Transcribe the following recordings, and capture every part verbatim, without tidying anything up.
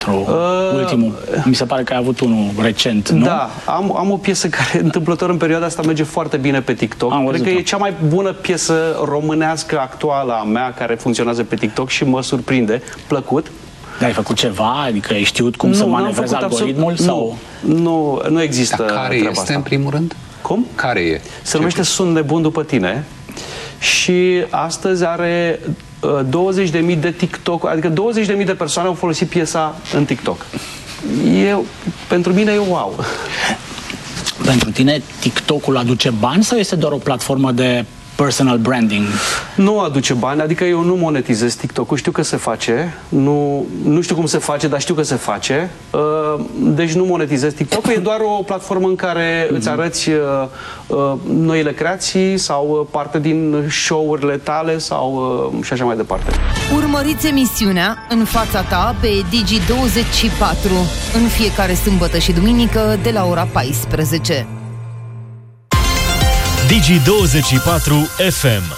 Uh, ultimul. Mi se pare că ai avut unul recent, nu? Da, am, am o piesă care, întâmplător, în perioada asta merge foarte bine pe TikTok. Am Cred că e cea mai bună piesă românească actuală a mea care funcționează pe TikTok și mă surprinde, plăcut. Dar ai făcut ceva? Adică ai știut cum nu, să manevrezi algoritmul? Absolut, sau? Nu, nu există. Dar care este, asta. în primul rând? Cum? Care e? Se numește Sunt nebun după tine și astăzi are douăzeci de mii de TikTok, adică douăzeci de mii de persoane au folosit piesa în TikTok. Eu, pentru mine e wow. Pentru tine TikTok-ul aduce bani sau este doar o platformă de personal branding? Nu aduce bani, adică eu nu monetizez TikTok-ul, știu că se face, nu, nu știu cum se face, dar știu că se face, deci nu monetizez TikTok-ul, e doar o platformă în care îți arăți noile creații sau parte din show-urile tale sau și așa mai departe. Urmăriți emisiunea În fața ta pe Digi douăzeci și patru în fiecare sâmbătă și duminică de la ora paisprezece. Digi douăzeci și patru F M.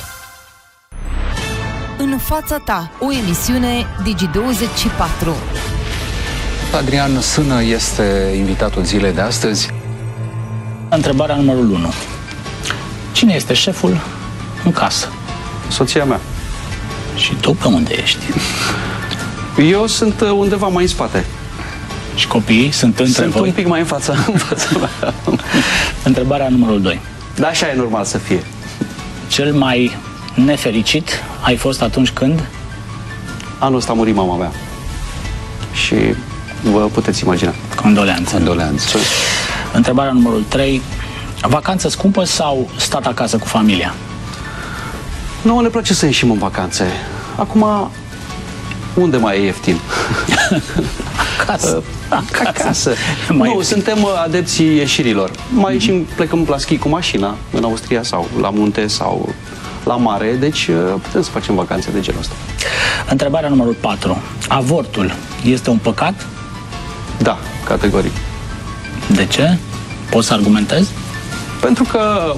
În fața ta, o emisiune Digi douăzeci și patru. Adrian Sână este invitatul zilei de astăzi. Întrebarea numărul unu. Cine este șeful în casă? Soția mea. Și tu pe unde ești? Eu sunt undeva mai în spate. Și copiii sunt între sunt voi? Sunt un pic mai în fața, în fața mea. Întrebarea numărul doi. Da, așa e normal să fie. Cel mai nefericit ai fost atunci când? Anul ăsta a murit mama mea. Și vă puteți imagina. Condoleanțe. Condoleanțe. Întrebarea numărul trei. Vacanță scumpă sau stat acasă cu familia? Nu, ne place să ieșim în vacanțe. Acum, unde mai e ieftin? Acasă. Acasă. Acasă. Nu, ieftin. Suntem adepții ieșirilor. Mai mm-hmm. ieșim, plecăm la schi cu mașina în Austria sau la munte sau la mare, deci putem să facem vacanțe de genul ăsta. Întrebarea numărul patru. Avortul este un păcat? Da, categoric. De ce? Poți să argumentezi? Pentru că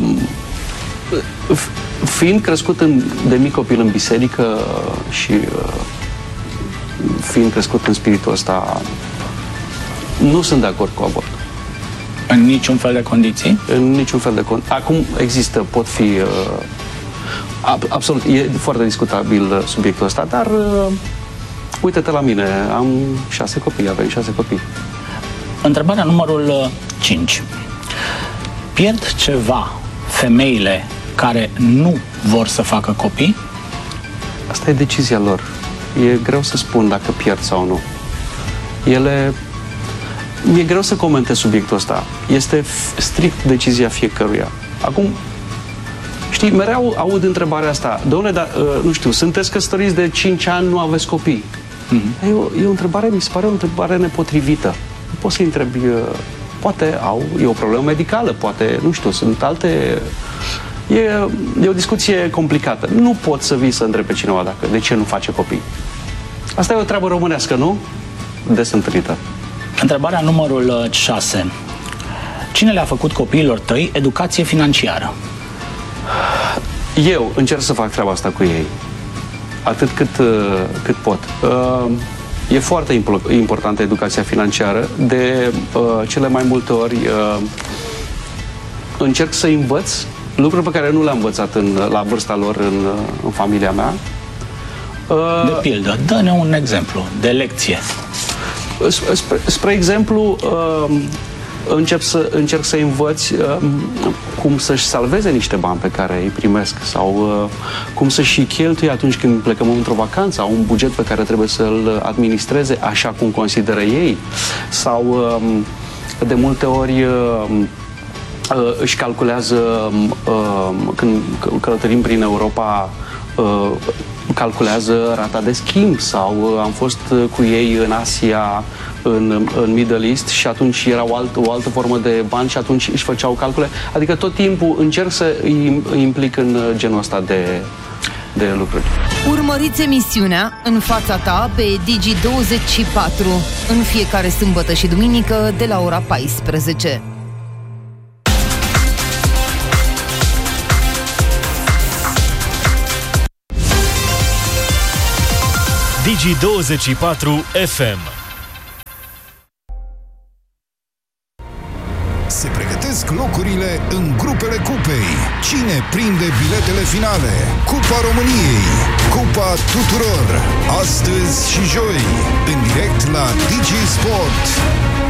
fiind crescut în, de mic copil în biserică și fiind crescut în spiritul ăsta, nu sunt de acord cu avortul. În niciun fel de condiții? În niciun fel de condiții. Acum există, pot fi... Uh, ab, absolut, e foarte discutabil subiectul ăsta, dar uh, uite-te la mine, am șase copii, avem șase copii. Întrebarea numărul cinci. Pierd ceva femeile care nu vor să facă copii? Asta e decizia lor. E greu să spun dacă pierd sau nu. Ele... Mi-e greu să comentez subiectul ăsta. Este strict decizia fiecăruia. Acum, știi, mereu aud întrebarea asta. Doamne, dar, uh, nu știu, sunteți căsătoriți de cinci ani, nu aveți copii? Mm-hmm. E, o, e o întrebare, mi se pare o întrebare nepotrivită. Nu poți să-i întrebi, uh, poate au, e o problemă medicală, poate, nu știu, sunt alte... E, e o discuție complicată. Nu poți să vii să întrebi pe cineva dacă, de ce nu face copii. Asta e o treabă românească, nu? Des întâlnită. Întrebarea numărul șase. Cine le-a făcut copiilor tăi educație financiară? Eu încerc să fac treaba asta cu ei. Atât cât, cât pot. E foarte importantă educația financiară. De cele mai multe ori încerc să învăț lucruri pe care nu le-am învățat în, la vârsta lor în, în familia mea. De pildă, dă-ne un exemplu de lecție. Spre, spre exemplu, încep să, încerc să învăț cum să-și salveze niște bani pe care îi primesc sau cum să-și cheltuie atunci când plecăm într-o vacanță, au un buget pe care trebuie să-l administreze așa cum consideră ei sau de multe ori își calculează când călătorim prin Europa, calculează rata de schimb sau am fost cu ei în Asia, în, în Middle East și atunci era o altă, o altă formă de bani și atunci își făceau calcule. Adică tot timpul încerc să îi, îi implic în genul ăsta de, de lucruri. Urmăriți emisiunea În fața ta pe Digi douăzeci și patru în fiecare sâmbătă și duminică de la ora paisprezece. Digi douăzeci și patru F M. Se pregătesc locurile în grupele cupei. Cine prinde biletele finale? Cupa României, Cupa tuturor, astăzi și joi, în direct la Digi Sport.